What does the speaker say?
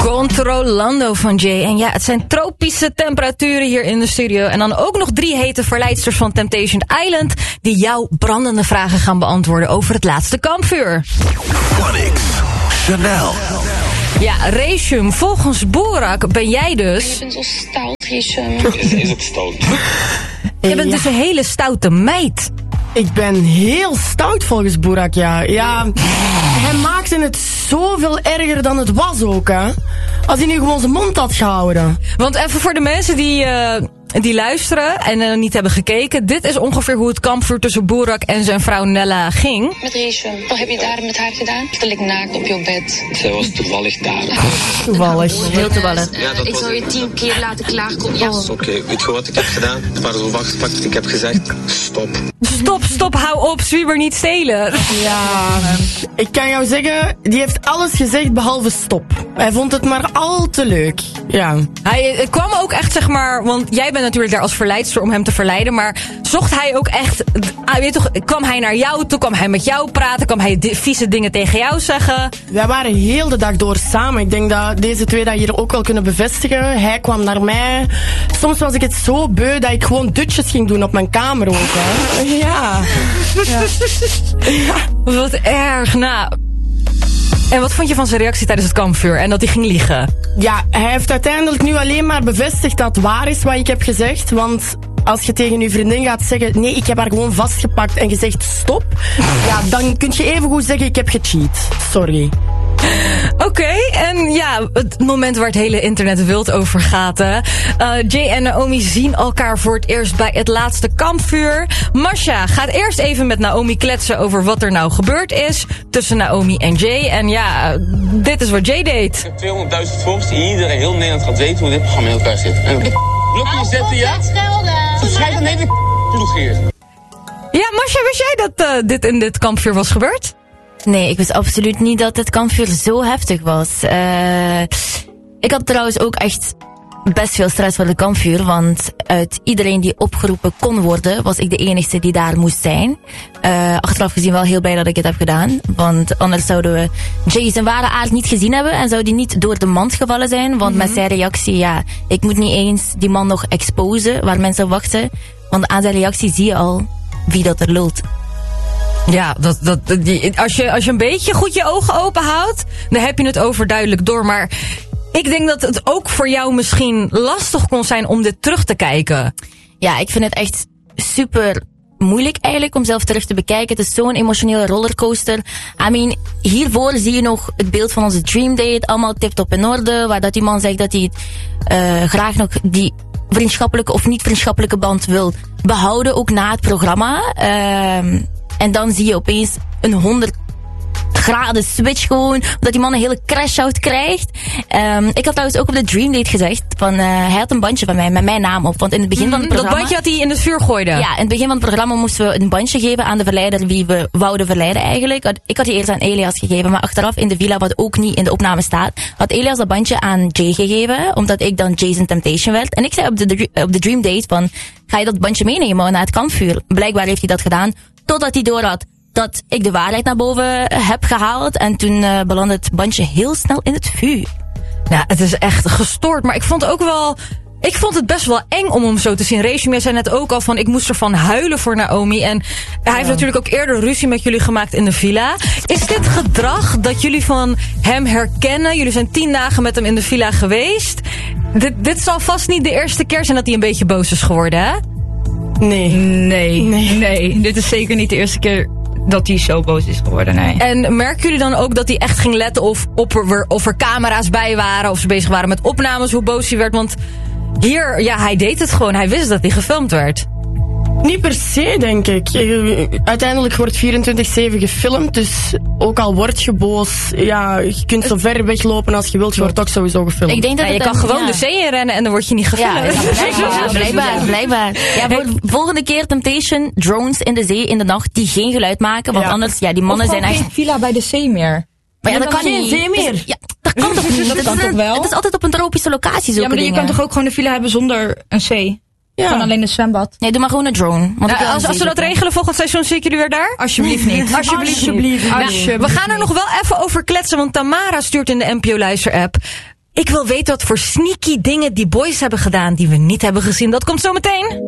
Controlando van Jay. En ja, het zijn tropische temperaturen hier in de studio. En dan ook nog 3 hete verleidsters van Temptation Island die jouw brandende vragen gaan beantwoorden over het laatste kampvuur. Onyx, Chanel. Ja, Reshum, volgens Boerak ben jij dus... Je bent zo stout, Reshum. Is het stout? Je bent dus een hele stoute meid. Ik ben heel stout volgens Boerak, ja. Ja, hij maakte het zoveel erger dan het was ook, hè. Als hij nu gewoon zijn mond had gehouden. Want even voor de mensen die luisteren en niet hebben gekeken. Dit is ongeveer hoe het kampvuur tussen Boerak en zijn vrouw Nella ging. Met Reshum. Wat heb je daar met haar gedaan? Stel ik naakt op jouw bed. Zij was toevallig daar. Toevallig. Heel toevallig. Ja, dat Ik was zou je 10 keer laten klaarkomen. Ja. Oké, weet je wat ik heb gedaan? Een paar zo vastgepakt. Ik heb gezegd, stop. Hou op, zwieber niet stelen. Ja, ik kan jou zeggen, die heeft alles gezegd behalve stop. Hij vond het maar al te leuk. Ja. Hij kwam ook echt, zeg maar, want jij bent natuurlijk daar als verleidster om hem te verleiden, maar zocht hij ook echt, weet toch, kwam hij naar jou toe, kwam hij met jou praten, kwam hij vieze dingen tegen jou zeggen? Wij waren heel de dag door samen. Ik denk dat deze twee dat hier ook wel kunnen bevestigen. Hij kwam naar mij. Soms was ik het zo beu dat ik gewoon dutjes ging doen op mijn kamer ook, hè. Ja. Wat erg, nou. En wat vond je van zijn reactie tijdens het kampvuur en dat hij ging liegen? Ja, hij heeft uiteindelijk nu alleen maar bevestigd dat het waar is wat ik heb gezegd. Want als je tegen je vriendin gaat zeggen, nee, ik heb haar gewoon vastgepakt en gezegd stop. Ja, dan kun je even goed zeggen, ik heb gecheat. Sorry. Oké, en ja, het moment waar het hele internet wild over gaat. Hè. Jay en Naomi zien elkaar voor het eerst bij het laatste kampvuur. Masha gaat eerst even met Naomi kletsen over wat er nou gebeurd is tussen Naomi en Jay. En ja, dit is wat Jay deed. Ik heb 200.000 volgers die iedereen heel Nederland gaat weten hoe dit programma in elkaar zit. En blokjes zetten, ja? Ze schrijft een hele ploeg hier. Ja, Masha, wist jij dat dit in dit kampvuur was gebeurd? Nee, ik wist absoluut niet dat het kampvuur zo heftig was. Ik had trouwens ook echt best veel stress voor het kampvuur, want uit iedereen die opgeroepen kon worden, was ik de enige die daar moest zijn. Achteraf gezien wel heel blij dat ik het heb gedaan, want anders zouden we Jay zijn ware aard niet gezien hebben en zou die niet door de mand gevallen zijn, want met zijn reactie, ja, ik moet niet eens die man nog exposen waar mensen wachten, want aan zijn reactie zie je al wie dat er lult. Ja, als je een beetje goed je ogen open houdt, dan heb je het overduidelijk door. Maar ik denk dat het ook voor jou misschien lastig kon zijn om dit terug te kijken. Ja, ik vind het echt super moeilijk eigenlijk om zelf terug te bekijken. Het is zo'n emotionele rollercoaster. I mean, hiervoor zie je nog het beeld van onze dream date. Allemaal tip-top in orde. Waar dat die man zegt dat hij graag nog die vriendschappelijke of niet vriendschappelijke band wil behouden. Ook na het programma. En dan zie je opeens een 100 graden switch gewoon. Dat die man een hele crash-out krijgt. Ik had trouwens ook op de Dream Date gezegd. Hij had een bandje van mij met mijn naam op. Want in het begin van het programma... Dat bandje had hij in het vuur gooide? Ja, in het begin van het programma moesten we een bandje geven aan de verleider wie we wouden verleiden eigenlijk. Ik had die eerst aan Elias gegeven. Maar achteraf in de villa, wat ook niet in de opname staat, had Elias dat bandje aan Jay gegeven. Omdat ik dan Jason Temptation werd. En ik zei op de Dream Date van, ga je dat bandje meenemen naar het kampvuur? Blijkbaar heeft hij dat gedaan. Totdat hij door had dat ik de waarheid naar boven heb gehaald. En toen belandde het bandje heel snel in het vuur. Nou, het is echt gestoord. Maar ik vond het best wel eng om hem zo te zien. Reshum zei net ook al van, ik moest ervan huilen voor Naomi. En hij heeft natuurlijk ook eerder ruzie met jullie gemaakt in de villa. Is dit gedrag dat jullie van hem herkennen? Jullie zijn 10 dagen met hem in de villa geweest. Dit zal vast niet de eerste keer zijn dat hij een beetje boos is geworden, hè? Nee. Dit is zeker niet de eerste keer dat hij zo boos is geworden, nee. En merken jullie dan ook dat hij echt ging letten of er camera's bij waren, of ze bezig waren met opnames, hoe boos hij werd? Want hier, ja, hij deed het gewoon. Hij wist dat hij gefilmd werd. Niet per se, denk ik. Uiteindelijk wordt 24/7 gefilmd, dus ook al word je boos, ja, je kunt zo ver weglopen als je wilt, je wordt ook sowieso gefilmd. Ik denk dat je kan gewoon de zee in rennen en dan word je niet gefilmd. Ja, blijkbaar. Ja, volgende keer Temptation, drones in de zee in de nacht die geen geluid maken, want anders, ja, die mannen zijn echt... geen villa bij de zee meer. Maar ja, dat kan geen niet. zee meer. Ja, dat kan toch niet? Dat kan toch wel? Het is altijd op een tropische locatie zo. Ja, maar je kan toch ook gewoon een villa hebben zonder een zee? Ja. Gewoon alleen een zwembad. Nee, doe maar gewoon een drone. Want Als we dat regelen volgend seizoen, zie ik jullie weer daar? Alsjeblieft niet. Alsjeblieft. We gaan er nog wel even over kletsen, want Tamara stuurt in de NPO Luister-app. Ik wil weten wat voor sneaky dingen die boys hebben gedaan die we niet hebben gezien. Dat komt zo meteen.